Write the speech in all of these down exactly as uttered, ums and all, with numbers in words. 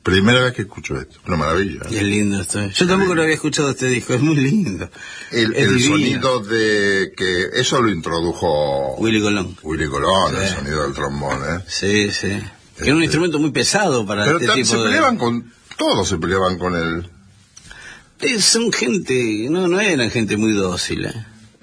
Primera vez que escucho esto, una maravilla. Es lindo esto. Yo tampoco lo había escuchado este disco, es muy lindo. El, el sonido de que eso lo introdujo Willy Colón. Willy Colón, sí. El sonido del trombón, ¿eh? Sí, sí. Este... Que era un instrumento muy pesado para Pero este tipo se de... peleaban con... Todos se peleaban con él. Eh, son gente... No, no eran gente muy dócil, ¿eh?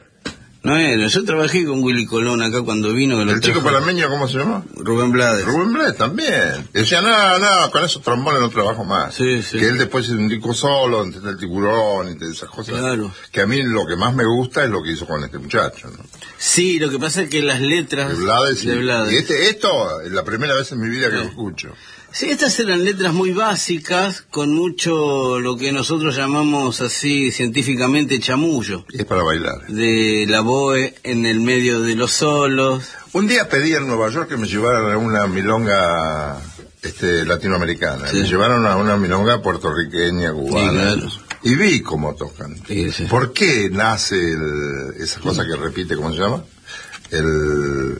No era. Yo trabajé con Willy Colón acá cuando vino. ¿El chico panameño cómo se llama? Rubén Blades. Rubén Blades también. Decía, no, no, con esos trombones no trabajo más. Sí, sí. Que él después hizo un disco solo, entre el tiburón y esas cosas. Claro. Que a mí lo que más me gusta es lo que hizo con este muchacho, ¿no? Sí, lo que pasa es que las letras... De Blades. De Blades. Y este, esto es la primera vez en mi vida que sí. lo escucho. Sí, estas eran letras muy básicas, con mucho lo que nosotros llamamos así científicamente chamullo. Y es para bailar. De la boe en el medio de los solos. Un día pedí en Nueva York que me llevaran a una milonga este, latinoamericana. Sí. Me llevaron a una milonga puertorriqueña, cubana. Sí, claro. Y vi cómo tocan. Sí, sí. ¿Por qué nace el, esa cosa que repite, cómo se llama? El...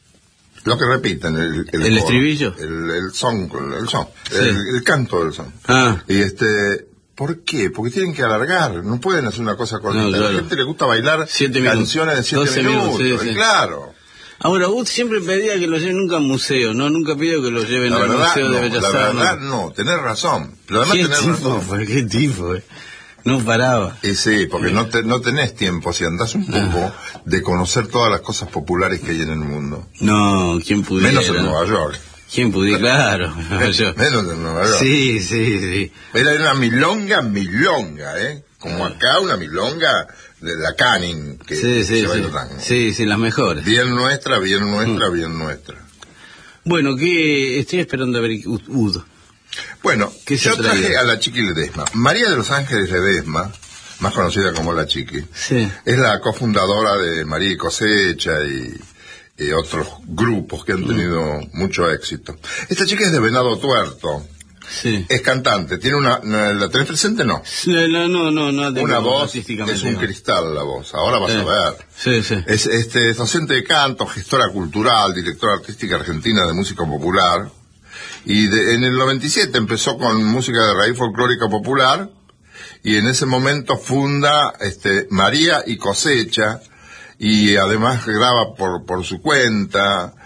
Lo que repiten, el... ¿El, ¿El estribillo? El, el son, el son, sí. el, el canto del son. Ah. Y este... ¿Por qué? Porque tienen que alargar, no pueden hacer una cosa cortita. No, claro. A la gente le gusta bailar siete canciones de siete minutos, minutos sí, sí. Claro. Ahora, Wood siempre pedía que lo lleven nunca a museo, ¿no? Nunca pidió que lo lleven la al verdad, Museo no, de Bellas Artes. La verdad, no, tenés razón. Pero además ¿Qué tenés tipo, razón. Pues, ¿Qué tipo? Eh? No paraba. Y sí, porque no, te, no tenés tiempo, si andás un poco, ah. de conocer todas las cosas populares que hay en el mundo. No, ¿quién pudiera? Menos en Nueva York. ¿Quién pudiera? Claro, Nueva York. Menos en Nueva York. Sí, sí, sí. Era una milonga, milonga, ¿eh? Como acá una milonga de la Canning, que sí, sí, se baila sí. tango. Sí, sí, las mejores. Bien nuestra, bien nuestra, mm. bien nuestra. Bueno, que estoy esperando a ver Ud. Bueno, yo traje a la Chiqui Ledesma. María de los Ángeles Ledesma, más conocida como la Chiqui, sí. es la cofundadora de María y Cosecha y, y otros grupos que han tenido mm. mucho éxito. Esta chica es de Venado Tuerto. Sí. Es cantante. ¿Tiene una, ¿La tenés presente? No. No, no, no. no, no una voz, es un no. cristal la voz. Ahora vas sí. a ver. Sí, sí. Es este, docente de canto, gestora cultural, directora artística argentina de música popular. Y de, en el noventa y siete empezó con música de raíz folclórica popular. Y en ese momento funda este, María y Cosecha. Y además graba por, por su cuenta.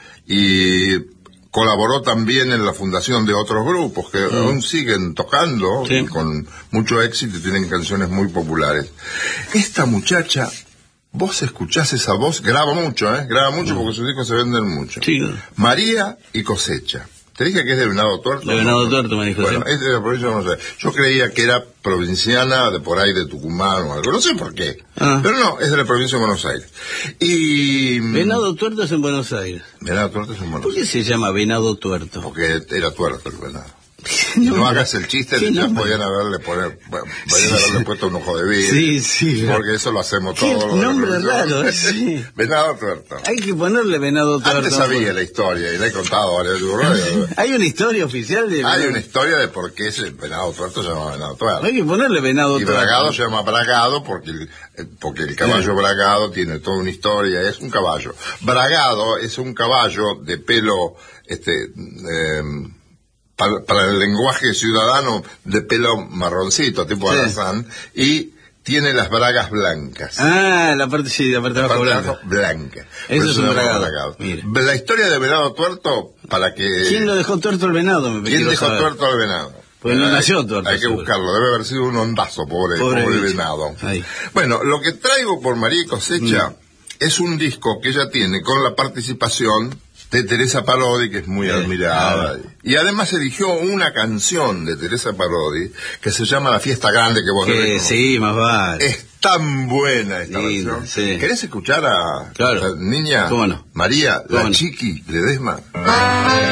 Y colaboró también en la fundación de otros grupos que sí. aún siguen tocando sí. con mucho éxito y tienen canciones muy populares. Esta muchacha, vos escuchás esa voz, graba mucho, ¿eh? Graba mucho sí. porque sus discos se venden mucho. Sí. María y Cosecha. ¿Te dije que es de Venado Tuerto? De Venado no, Tuerto me dijo. Bueno, sí. es de la provincia de Buenos Aires. Yo creía que era provinciana de por ahí de Tucumán o algo, no sé por qué. Ah. Pero no, es de la provincia de Buenos Aires. Y... Venado Tuerto es en Buenos Aires. Venado Tuerto es en Buenos Aires. ¿Por qué se llama Venado Tuerto? Porque era tuerto el venado. No, no hagas el chiste de que podían haberle, poner, podían haberle puesto un ojo de vidrio. Sí, sí. Porque eso lo hacemos todos. Un nombre raro, sí. Venado Tuerto. Hay que ponerle Venado Tuerto. Antes sabía la historia y la he contado varias veces. Hay una historia oficial de... Hay una historia de por qué ese Venado Tuerto se llama Venado Tuerto. Hay que ponerle Venado y Tuerto. Y Bragado se llama Bragado porque el, porque el caballo sí. Bragado tiene toda una historia, es un caballo. Bragado es un caballo de pelo, este... Eh, Para, para el lenguaje ciudadano de pelo marroncito, tipo sí. alazán, y tiene las bragas blancas. Ah, la parte sí, la parte de abajo blanca. blanca. Eso es un bragado. bragado. La historia de Venado Tuerto, para que... ¿Quién lo dejó tuerto al venado? Me ¿Quién dejó saber. tuerto al venado? Pues no nació tuerto. Hay que seguro. buscarlo, debe haber sido un ondazo, pobre, pobre, pobre venado. Ahí. Bueno, lo que traigo por María y Cosecha mm. es un disco que ella tiene con la participación de Teresa Parodi, que es muy sí, admirada. Claro. Y además eligió una canción de Teresa Parodi que se llama La Fiesta Grande, que vos que sí, más vale. Es tan buena esta Lindo, canción. Sí. ¿Querés escuchar a claro. la niña ¿Cómo no? María, ¿Cómo la no? Chiqui Ledesma?